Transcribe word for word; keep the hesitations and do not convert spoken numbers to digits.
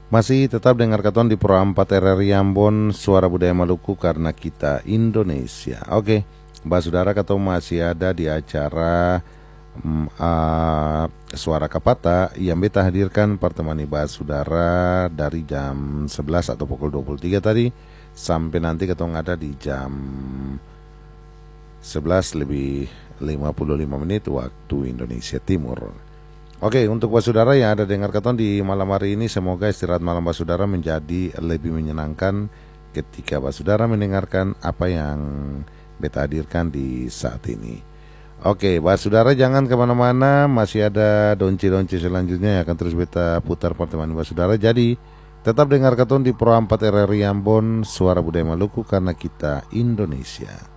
Masih tetap dengar katon di Pro empat R R I Ambon, Suara Budaya Maluku karena kita Indonesia. Oke, Mbak Saudara, katon masih ada di acara mm, uh, Suara Kapata yang beta hadirkan pertemuan Mbak Saudara dari jam sebelas atau pukul dua puluh tiga tadi sampai nanti katon ada di jam sebelas lebih lima puluh lima menit waktu Indonesia Timur. Oke, untuk Mbak Saudara yang ada dengar katon di malam hari ini, semoga istirahat malam Mbak Saudara menjadi lebih menyenangkan ketika Mbak Saudara mendengarkan apa yang beta hadirkan di saat ini. Oke, Mbak Saudara jangan kemana-mana, masih ada donci-donci selanjutnya yang akan terus beta putar pertemuan Mbak Saudara. Jadi tetap dengar katon di Pro empat R R I Ambon, Suara Budaya Maluku karena kita Indonesia.